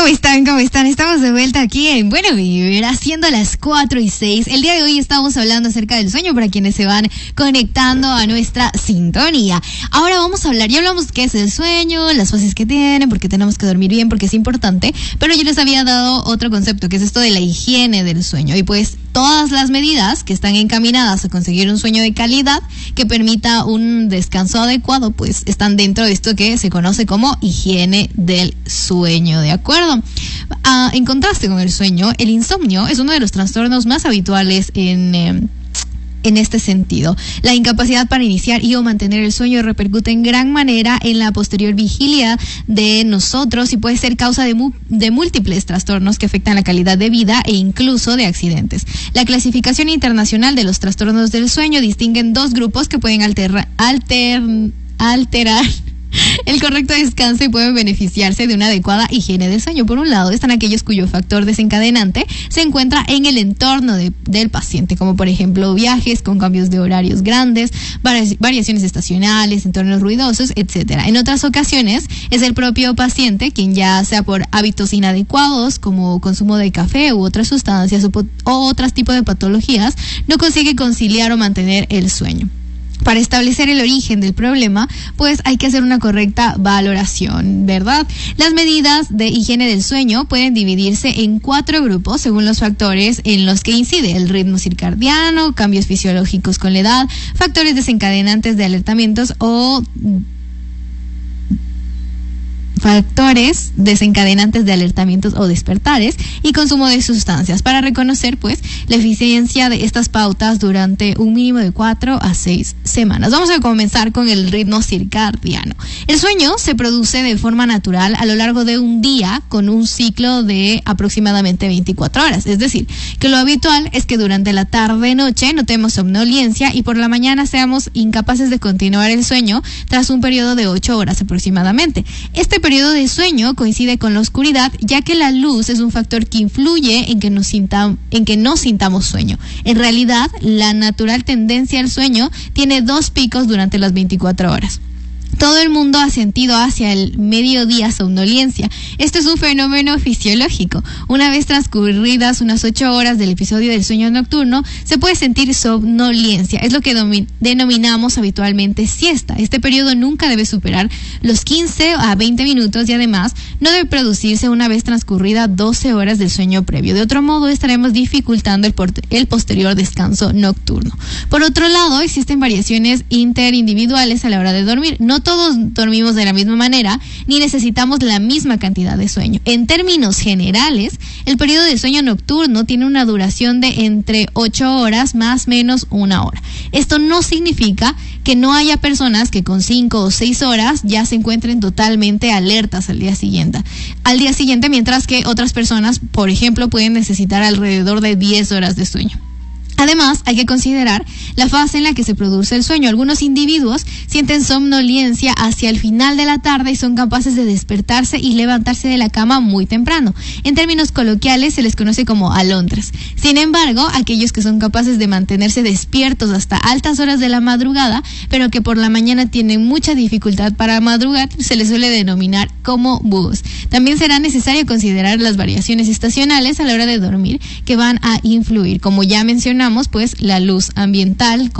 ¿Cómo están? ¿Cómo están? Estamos de vuelta aquí en Bueno Vivir, haciendo las 4:06. El día de hoy estamos hablando acerca del sueño para quienes se van conectando a nuestra sintonía. Ahora vamos a hablar, ya hablamos qué es el sueño, las fases que tiene, porque tenemos que dormir bien, porque es importante, pero yo les había dado otro concepto, que es esto de la higiene del sueño. Y pues todas las medidas que están encaminadas a conseguir un sueño de calidad que permita un descanso adecuado, pues están dentro de esto que se conoce como higiene del sueño, ¿de acuerdo? En contraste con el sueño, el insomnio es uno de los trastornos más habituales en este sentido. La incapacidad para iniciar y o mantener el sueño repercute en gran manera en la posterior vigilia de nosotros y puede ser causa de múltiples trastornos que afectan la calidad de vida e incluso de accidentes. La clasificación internacional de los trastornos del sueño distingue en dos grupos que pueden alterar el correcto descanso y pueden beneficiarse de una adecuada higiene del sueño. Por un lado están aquellos cuyo factor desencadenante se encuentra en el entorno del paciente, como por ejemplo viajes con cambios de horarios grandes, variaciones estacionales, entornos ruidosos, etcétera. En otras ocasiones es el propio paciente quien, ya sea por hábitos inadecuados como consumo de café u otras sustancias o otros tipos de patologías, no consigue conciliar o mantener el sueño. Para establecer el origen del problema, pues hay que hacer una correcta valoración, ¿verdad? Las medidas de higiene del sueño pueden dividirse en 4 grupos según los factores en los que incide: el ritmo circadiano, cambios fisiológicos con la edad, factores desencadenantes de alertamientos o despertares y consumo de sustancias, para reconocer pues la eficiencia de estas pautas durante un mínimo de 4 a 6 semanas. Vamos a comenzar con el ritmo circadiano. El sueño se produce de forma natural a lo largo de un día con un ciclo de aproximadamente 24 horas. Es decir, que lo habitual es que durante la tarde-noche notemos somnolencia y por la mañana seamos incapaces de continuar el sueño tras un periodo de 8 horas aproximadamente. Este periodo de sueño coincide con la oscuridad, ya que la luz es un factor que influye en que no sintamos sueño. En realidad, la natural tendencia al sueño tiene 2 picos durante las 24 horas. Todo el mundo ha sentido hacia el mediodía somnolencia. Esto es un fenómeno fisiológico. Una vez transcurridas unas 8 horas del episodio del sueño nocturno, se puede sentir somnolencia. Es lo que denominamos habitualmente siesta. Este periodo nunca debe superar los 15 a 20 minutos y además no debe producirse una vez transcurrida 12 horas del sueño previo. De otro modo, estaremos dificultando el posterior descanso nocturno. Por otro lado, existen variaciones interindividuales a la hora de dormir. No todos dormimos de la misma manera, ni necesitamos la misma cantidad de sueño. En términos generales, el periodo de sueño nocturno tiene una duración de entre 8 horas más menos 1 hora. Esto no significa que no haya personas que con 5 o 6 horas ya se encuentren totalmente alertas al día siguiente, mientras que otras personas, por ejemplo, pueden necesitar alrededor de 10 horas de sueño. Además, hay que considerar la fase en la que se produce el sueño. Algunos individuos sienten somnolencia hacia el final de la tarde y son capaces de despertarse y levantarse de la cama muy temprano. En términos coloquiales se les conoce como alondras. Sin embargo, aquellos que son capaces de mantenerse despiertos hasta altas horas de la madrugada, pero que por la mañana tienen mucha dificultad para madrugar, se les suele denominar como búhos. También será necesario considerar las variaciones estacionales a la hora de dormir que van a influir, como ya mencionamos, pues la luz ambiental,